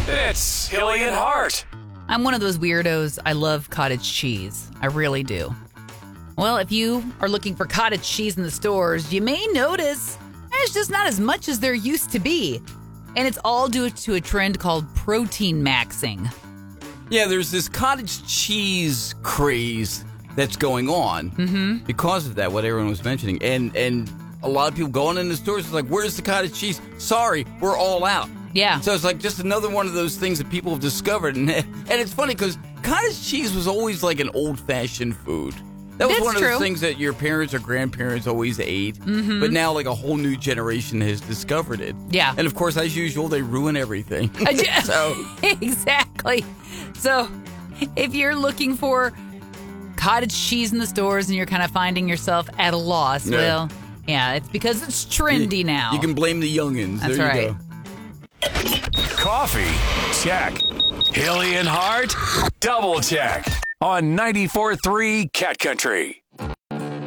It's Hilly and Hart. I'm one of those weirdos. I love cottage cheese. I really do. Well, if you are looking for cottage cheese in the stores, you may notice there's just not as much as there used to be. And it's all due to a trend called protein maxing. Yeah, there's this cottage cheese craze that's going on because of that, what everyone was mentioning. And a lot of people going in the stores are like, where's the cottage cheese? Sorry, we're all out. Yeah. So it's like just another one of those things that people have discovered. And it's funny because cottage cheese was always like an old-fashioned food. That was one of those things that your parents or grandparents always ate. Mm-hmm. But now like a whole new generation has discovered it. Yeah. And of course, as usual, they ruin everything. Exactly. So if you're looking for cottage cheese in the stores and you're kind of finding yourself at a loss, well, yeah, it's because it's trendy now. You can blame the youngins. That's there you right. go. Coffee, check. Hilly and Hart, double check. On 94.3 Cat Country.